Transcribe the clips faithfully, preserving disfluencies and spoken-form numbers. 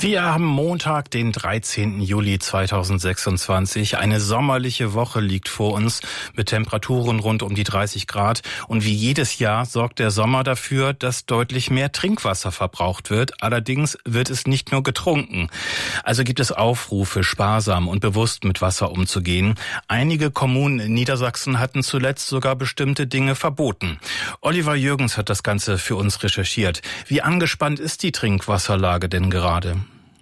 Wir haben Montag, den dreizehnten Juli zweitausendsechsundzwanzig. Eine sommerliche Woche liegt vor uns mit Temperaturen rund um die dreißig Grad. Und wie jedes Jahr sorgt der Sommer dafür, dass deutlich mehr Trinkwasser verbraucht wird. Allerdings wird es nicht nur getrunken. Also gibt es Aufrufe, sparsam und bewusst mit Wasser umzugehen. Einige Kommunen in Niedersachsen hatten zuletzt sogar bestimmte Dinge verboten. Oliver Jürgens hat das Ganze für uns recherchiert. Wie angespannt ist die Trinkwasserlage denn gerade?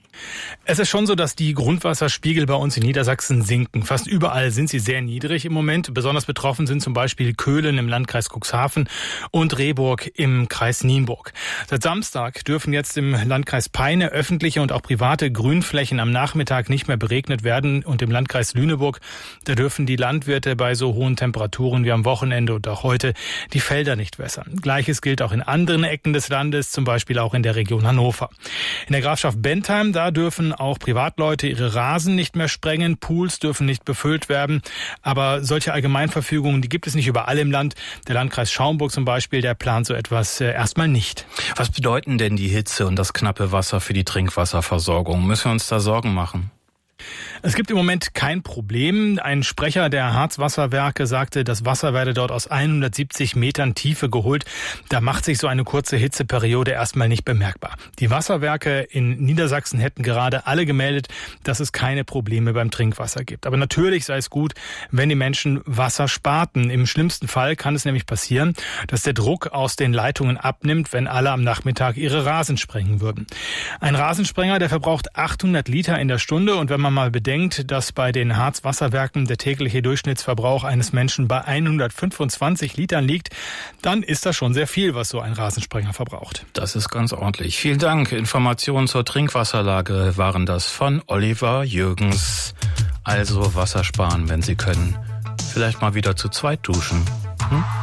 Es ist schon so, dass die Grundwasserspiegel bei uns in Niedersachsen sinken. Fast überall sind sie sehr niedrig im Moment. Besonders betroffen sind zum Beispiel Köhlen im Landkreis Cuxhaven und Rehburg im Kreis Nienburg. Seit Samstag dürfen jetzt im Landkreis Peine öffentliche und auch private Grünflächen am Nachmittag nicht mehr beregnet werden. Und im Landkreis Lüneburg, da dürfen die Landwirte bei so hohen Temperaturen wie am Wochenende und auch heute die Felder nicht wässern. Gleiches gilt auch in anderen Ecken des Landes, zum Beispiel auch in der Region Hannover. In der Grafschaft Bentheim, da dürfen auch Privatleute ihre Rasen nicht mehr sprengen, Pools dürfen nicht befüllt werden, aber solche Allgemeinverfügungen, die gibt es nicht überall im Land. Der Landkreis Schaumburg zum Beispiel, der plant so etwas äh, erstmal nicht. Was bedeuten denn die Hitze und das knappe Wasser für die Trinkwasserversorgung? Müssen wir uns da Sorgen machen? Es gibt im Moment kein Problem. Ein Sprecher der Harzwasserwerke sagte, das Wasser werde dort aus hundertsiebzig Metern Tiefe geholt. Da macht sich so eine kurze Hitzeperiode erstmal nicht bemerkbar. Die Wasserwerke in Niedersachsen hätten gerade alle gemeldet, dass es keine Probleme beim Trinkwasser gibt. Aber natürlich sei es gut, wenn die Menschen Wasser sparten. Im schlimmsten Fall kann es nämlich passieren, dass der Druck aus den Leitungen abnimmt, wenn alle am Nachmittag ihre Rasen sprengen würden. Ein Rasensprenger, der verbraucht achthundert Liter in der Stunde, und wenn man mal bedenkt, dass bei den Harzwasserwerken der tägliche Durchschnittsverbrauch eines Menschen bei hundertfünfundzwanzig Litern liegt, dann ist das schon sehr viel, was so ein Rasensprenger verbraucht. Das ist ganz ordentlich. Vielen Dank. Informationen zur Trinkwasserlage waren das von Oliver Jürgens. Also Wasser sparen, wenn Sie können. Vielleicht mal wieder zu zweit duschen. Hm?